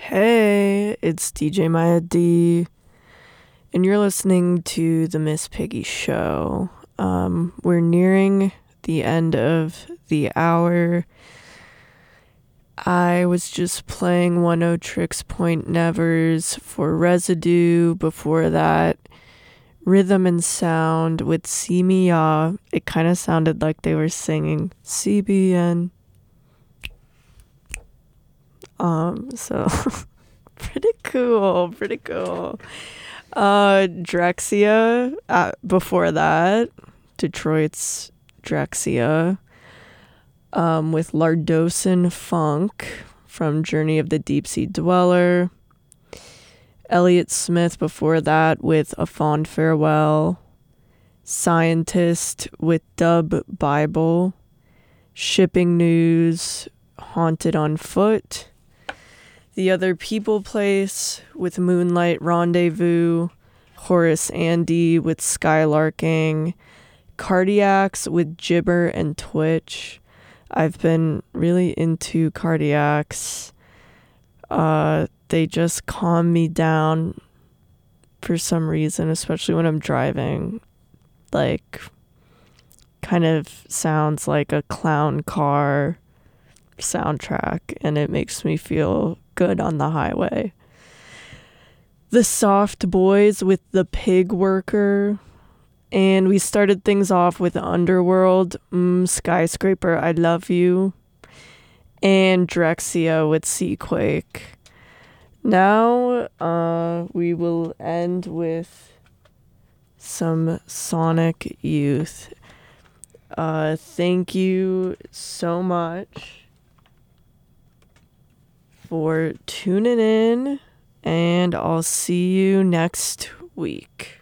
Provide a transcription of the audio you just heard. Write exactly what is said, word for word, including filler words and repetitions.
Hey, it's D J Maya D, and you're listening to The Miss Piggy Show. Um, we're nearing the end of the hour. I was just playing Oneohtrix Point Nevers for Residue. Before that, Rhythm and Sound with See Me Ya. It kind of sounded like they were singing C B N. Um, so pretty cool, pretty cool. Uh, Drexciya, uh, before that, Detroit's Drexciya, um, with Lardossin Funk from Journey of the Deep Sea Dweller. Elliott Smith before that with A Fond Farewell. Scientist with Dub Bible. Shipping News, Haunted on Foot. The Other People Place with Moonlight Rendezvous. Horace Andy with Skylarking. Cardiacs with Gibber and Twitch. I've been really into Cardiacs. Uh, they just calm me down for some reason, especially when I'm driving. Like, kind of sounds like a clown car soundtrack, and it makes me feel good on the highway. The Soft Boys with The Pig Worker. And we started things off with Underworld, mm, Skyscraper, I Love You. And Drexciya with Seaquake. Now, uh, we will end with some Sonic Youth. Uh, thank you so much for tuning in, and I'll see you next week.